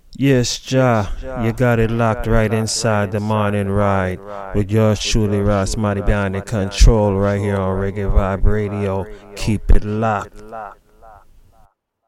Yes, Ja, you got it locked right inside the morning ride with yours truly, Ross Marty behind the control right here on Reggae Vibe Radio. Keep it locked.